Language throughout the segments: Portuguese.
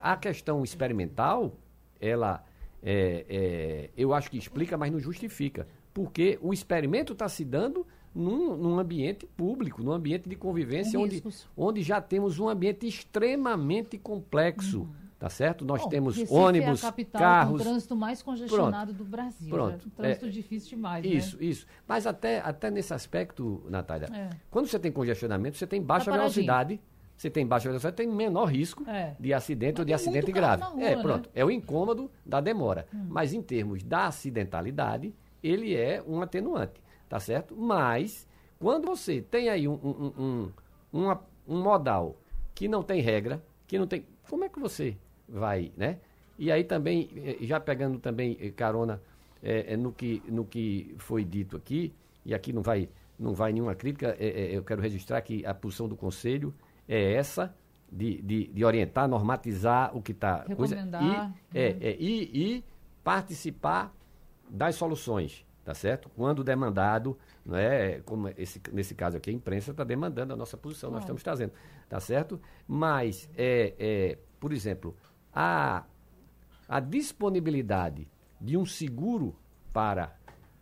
A questão experimental, ela, eu acho que explica, mas não justifica. Porque o experimento está se dando num ambiente público, num ambiente de convivência, onde já temos um ambiente extremamente complexo. Tá certo? Nós temos Recife ônibus, é a capital carros... com o trânsito mais congestionado do Brasil. Pronto. Trânsito difícil demais, Isso. Mas até nesse aspecto, Natália, quando você tem congestionamento, você tem baixa velocidade, tem menor risco de acidente ou de acidente grave. Rua, É o incômodo da demora. Mas em termos da acidentalidade, ele é um atenuante, tá certo? Mas, quando você tem aí um modal que não tem regra, que não tem... Como é que você vai, né? E aí também, já pegando também carona no que foi dito aqui, e aqui não vai nenhuma crítica, eu quero registrar que a posição do Conselho é essa, de orientar, normatizar o que está... Recomendar. E participar das soluções, tá certo? Quando demandado, não é, como nesse caso aqui, a imprensa está demandando a nossa posição, nós estamos trazendo, tá certo? Mas, por exemplo, a disponibilidade de um seguro para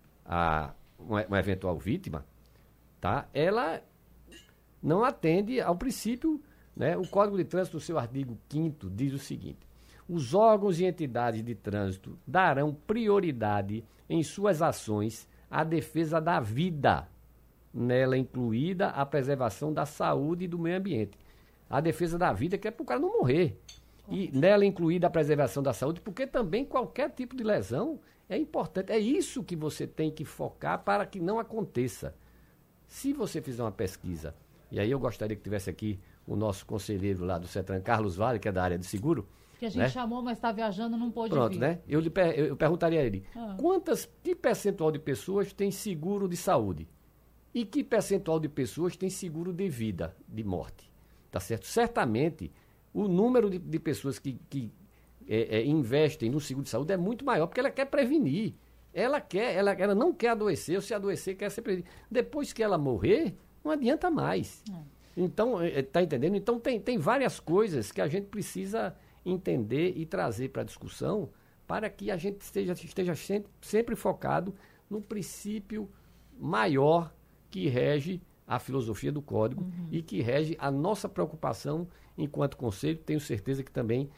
uma eventual vítima, tá? Ela não atende ao princípio, né? O Código de Trânsito, no seu artigo 5º, diz o seguinte: os órgãos e entidades de trânsito darão prioridade em suas ações à defesa da vida, nela incluída a preservação da saúde e do meio ambiente. A defesa da vida, que é para o cara não morrer. E nela incluída a preservação da saúde, porque também qualquer tipo de lesão é importante. É isso que você tem que focar para que não aconteça. Se você fizer uma pesquisa, e aí eu gostaria que tivesse aqui o nosso conselheiro lá do CETRAN, Carlos Vale, que é da área de seguro, que a gente chamou, mas está viajando, não pôde vir. Pronto, né? Eu perguntaria a ele, que percentual de pessoas tem seguro de saúde? E que percentual de pessoas tem seguro de vida, de morte? Tá certo? Certamente, o número de pessoas que investem no seguro de saúde é muito maior, porque ela quer prevenir. Ela não quer adoecer, ou se adoecer, quer ser prevenida. Depois que ela morrer, não adianta mais. Então, tá entendendo? Então, tem várias coisas que a gente precisa entender e trazer para a discussão para que a gente esteja sempre focado no princípio maior que rege a filosofia do Código e que rege a nossa preocupação enquanto Conselho, tenho certeza que também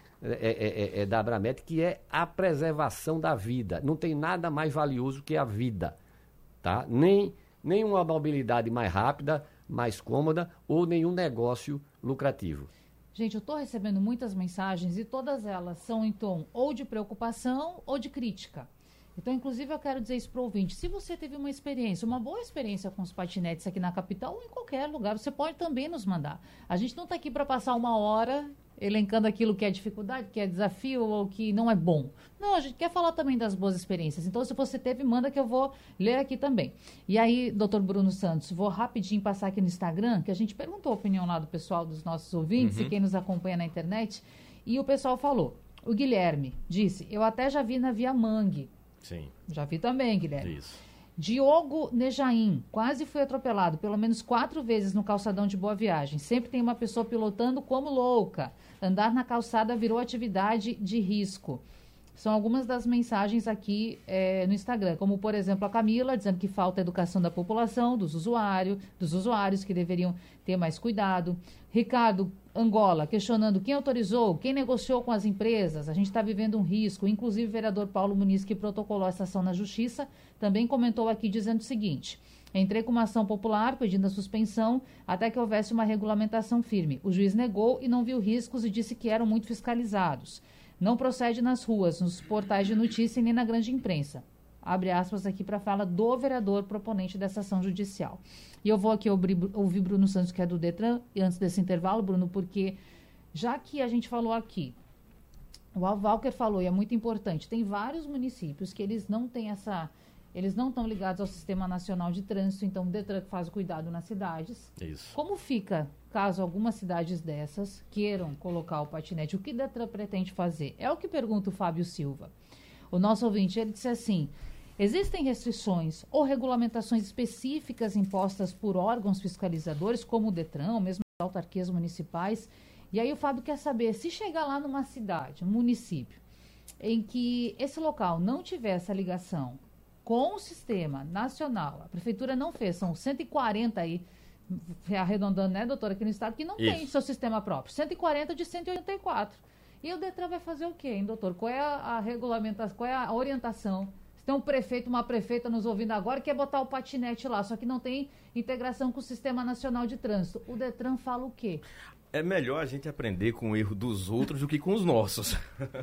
é da Abramet, que é a preservação da vida. Não tem nada mais valioso que a vida, tá? Nem uma mobilidade mais rápida, mais cômoda ou nenhum negócio lucrativo. Gente, eu estou recebendo muitas mensagens e todas elas são em tom ou de preocupação ou de crítica. Então, inclusive, eu quero dizer isso para o ouvinte. Se você teve uma boa experiência com os patinetes aqui na capital ou em qualquer lugar, você pode também nos mandar. A gente não está aqui para passar uma hora elencando aquilo que é dificuldade, que é desafio ou que não é bom. Não, a gente quer falar também das boas experiências. Então, se você teve, manda que eu vou ler aqui também. E aí, doutor Bruno Santos, vou rapidinho passar aqui no Instagram, que a gente perguntou a opinião lá do pessoal, dos nossos ouvintes e quem nos acompanha na internet. E o pessoal falou. O Guilherme disse, eu até já vi na Via Mangue. Sim. Já vi também, Guilherme. Isso. Diogo Nejaim, quase fui atropelado pelo menos 4 vezes no calçadão de Boa Viagem. Sempre tem uma pessoa pilotando como louca. Andar na calçada virou atividade de risco. São algumas das mensagens aqui no Instagram, como, por exemplo, a Camila, dizendo que falta educação da população, dos usuários que deveriam ter mais cuidado. Ricardo Angola, questionando quem autorizou, quem negociou com as empresas. A gente está vivendo um risco. Inclusive, o vereador Paulo Muniz, que protocolou essa ação na Justiça, também comentou aqui dizendo o seguinte: entrei com uma ação popular pedindo a suspensão até que houvesse uma regulamentação firme. O juiz negou e não viu riscos e disse que eram muito fiscalizados. Não procede nas ruas, nos portais de notícia e nem na grande imprensa. Abre aspas aqui para a fala do vereador proponente dessa ação judicial. E eu vou aqui ouvir Bruno Santos, que é do Detran, e antes desse intervalo, Bruno, porque já que a gente falou aqui, o Walker falou, e é muito importante, tem vários municípios que eles não têm eles não estão ligados ao Sistema Nacional de Trânsito, então o Detran faz o cuidado nas cidades. Isso. Como fica, caso algumas cidades dessas queiram colocar o patinete? O que o Detran pretende fazer? É o que pergunta o Fábio Silva. O nosso ouvinte, ele disse assim: existem restrições ou regulamentações específicas impostas por órgãos fiscalizadores, como o Detran, ou mesmo as autarquias municipais, E aí o Fábio quer saber, se chegar lá numa cidade, um município, em que esse local não tiver essa ligação com o sistema nacional, a prefeitura não fez, são 140 aí, arredondando, né, doutora, aqui no estado, que não tem seu sistema próprio, 140 de 184. E o Detran vai fazer o quê, hein, doutor? Qual é a regulamentação, qual é a orientação? Se tem um prefeito, uma prefeita nos ouvindo agora, quer botar o patinete lá, só que não tem integração com o Sistema Nacional de Trânsito. O Detran fala o quê? É melhor a gente aprender com o erro dos outros do que com os nossos.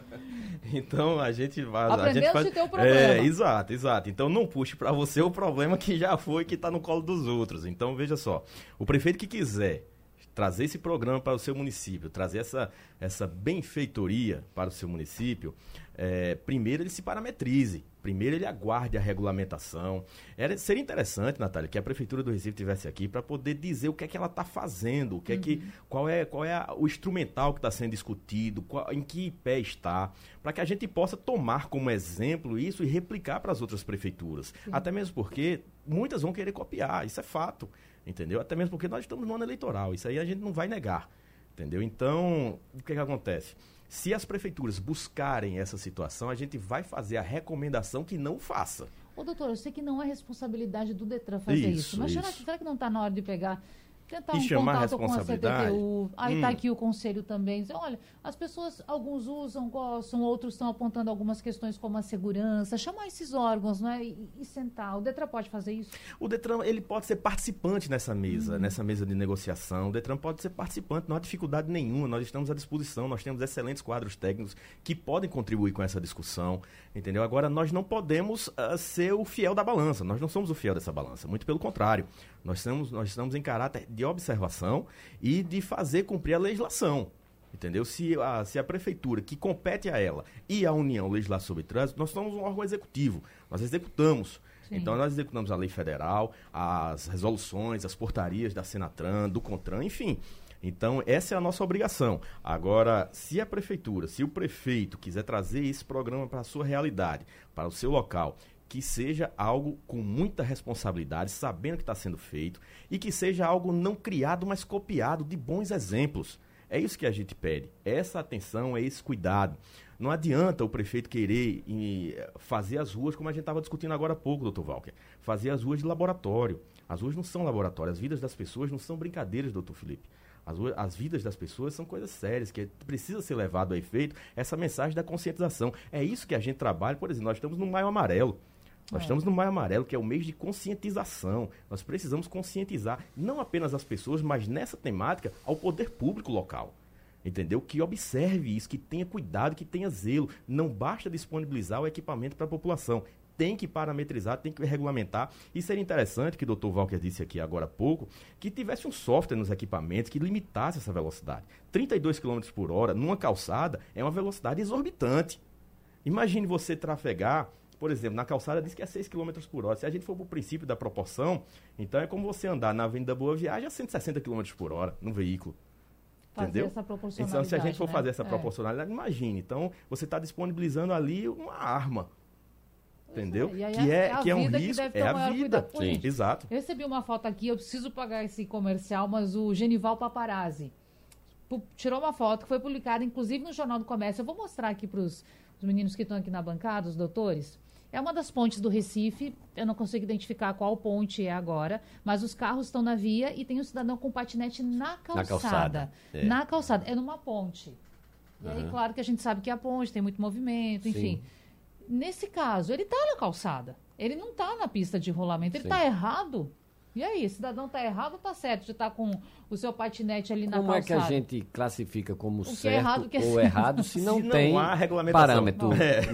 Então, a gente vai... Aprendeu se tem o problema. Exato. Então, não puxe para você o problema que já foi, que está no colo dos outros. Então, veja só, o prefeito que quiser trazer esse programa para o seu município, trazer essa benfeitoria para o seu município, primeiro ele se parametrize, primeiro ele aguarde a regulamentação. Seria interessante, Natália, que a Prefeitura do Recife estivesse aqui para poder dizer o que é que ela está fazendo, qual é o instrumental que está sendo discutido, em que pé está, para que a gente possa tomar como exemplo isso e replicar para as outras prefeituras. Sim. Até mesmo porque muitas vão querer copiar, isso é fato. Entendeu? Até mesmo porque nós estamos no ano eleitoral, isso aí a gente não vai negar, entendeu? Então, o que acontece? Se as prefeituras buscarem essa situação, a gente vai fazer a recomendação que não faça. Ô, doutor, eu sei que não é responsabilidade do Detran fazer isso, mas será que não está na hora de pegar... Tentar um contato com a CTTU, aí está aqui o conselho também, dizer, olha, as pessoas, alguns usam, gostam, outros estão apontando algumas questões como a segurança, chamar esses órgãos, né, e sentar. O Detran pode fazer isso? O Detran, ele pode ser participante nessa mesa de negociação. O Detran pode ser participante, não há dificuldade nenhuma, nós estamos à disposição, nós temos excelentes quadros técnicos que podem contribuir com essa discussão, entendeu? Agora, nós não podemos ser o fiel da balança, nós não somos o fiel dessa balança, muito pelo contrário. Nós estamos em caráter de observação e de fazer cumprir a legislação, entendeu? Se a prefeitura, que compete a ela, e a União legislar sobre trânsito, nós somos um órgão executivo, nós executamos. Sim. Então, nós executamos a lei federal, as resoluções, as portarias da Senatran, do CONTRAN, enfim. Então, essa é a nossa obrigação. Agora, se a prefeitura, se o prefeito quiser trazer esse programa para a sua realidade, para o seu local, que seja algo com muita responsabilidade, sabendo que está sendo feito, e que seja algo não criado, mas copiado de bons exemplos. É isso que a gente pede, essa atenção, esse cuidado. Não adianta o prefeito querer fazer as ruas, como a gente estava discutindo agora há pouco, doutor Walker, fazer as ruas de laboratório. As ruas não são laboratório, as vidas das pessoas não são brincadeiras, doutor Felipe. As vidas das pessoas são coisas sérias, que precisa ser levado a efeito essa mensagem da conscientização. É isso que a gente trabalha, por exemplo, nós estamos no Maio Amarelo. Nós estamos no Maio Amarelo, que é o mês de conscientização. Nós precisamos conscientizar não apenas as pessoas, mas nessa temática, ao poder público local. Entendeu? Que observe isso, que tenha cuidado, que tenha zelo. Não basta disponibilizar o equipamento para a população. Tem que parametrizar, tem que regulamentar. E seria interessante, que o doutor Walker disse aqui agora há pouco, que tivesse um software nos equipamentos que limitasse essa velocidade. 32 km por hora numa calçada é uma velocidade exorbitante. Imagine você trafegar... Por exemplo, na calçada diz que é 6 km por hora. Se a gente for para o princípio da proporção, então é como você andar na Avenida Boa Viagem a 160 km por hora num veículo. Fazer entendeu? Essa proporcionalidade, então, se a gente for fazer essa É. proporcionalidade, imagine. Então, você está disponibilizando ali uma arma. Entendeu? E aí Que é um vida risco. que deve É ter o a maior vida. cuidado. Sim. Exato. Eu recebi uma foto aqui, eu preciso pagar esse comercial, mas o Genival Paparazzi tirou uma foto que foi publicada, inclusive, no Jornal do Comércio. Eu vou mostrar aqui para os meninos que estão aqui na bancada, os doutores. É uma das pontes do Recife, eu não consigo identificar qual ponte é agora, mas os carros estão na via e tem um cidadão com patinete na calçada. Na calçada, é numa ponte. E aí, claro que a gente sabe que é a ponte, tem muito movimento, enfim. Sim. Nesse caso, ele está na calçada, ele não está na pista de rolamento, ele está errado. E aí, o cidadão está errado ou está certo de estar com o seu patinete ali na calçada? Como é que a gente classifica como certo errado, ou errado se não tem há regulamentação. parâmetro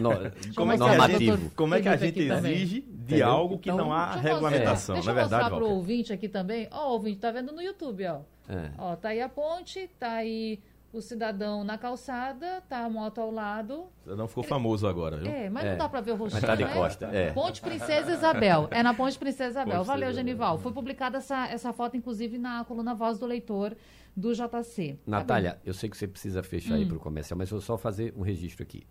normativo? Como é que a gente exige de algo que não há regulamentação? Deixa não é eu mostrar verdade, para o Walker? ouvinte aqui também. Ó, o ouvinte está vendo no YouTube, ó. Ó, tá aí a ponte, tá aí o cidadão na calçada, tá a moto ao lado. O cidadão ficou famoso agora, viu? Mas não dá para ver o rostinho, Mas tá de né? costa, Ponte Princesa Isabel. É na Ponte Princesa Isabel. Ponte Valeu, Princesa Genival. Foi publicada essa foto, inclusive, na coluna Voz do Leitor do JC. Natália, eu sei que você precisa fechar aí para o comercial, mas eu vou só fazer um registro aqui.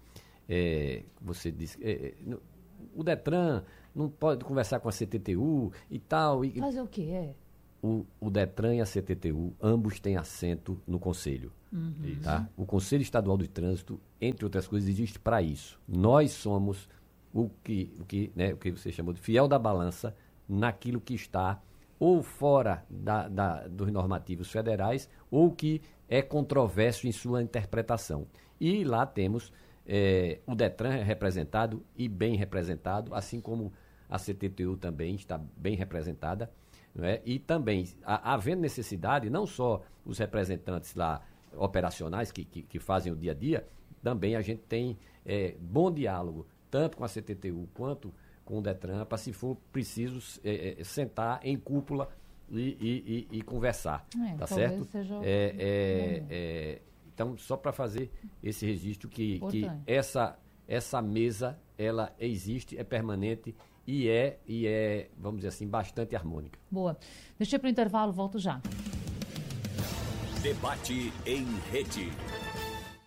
Você disse... o Detran não pode conversar com a CTTU e tal. Fazer o quê? o DETRAN e a CTTU, ambos têm assento no Conselho. Tá? O Conselho Estadual de Trânsito, entre outras coisas, existe para isso. Nós somos o que você chamou de fiel da balança naquilo que está ou fora dos normativos federais ou que é controverso em sua interpretação. E lá temos o DETRAN representado e bem representado, assim como a CTTU também está bem representada. Não é? E também, havendo necessidade, não só os representantes lá operacionais que fazem o dia a dia, também a gente tem bom diálogo, tanto com a CTTU quanto com o DETRAN, para, se for preciso, sentar em cúpula e conversar, tá certo? Então, só para fazer esse registro que essa mesa, ela existe, é permanente e é, vamos dizer assim, bastante harmônica. Boa. Deixa eu ir para o intervalo, volto já. Debate em rede.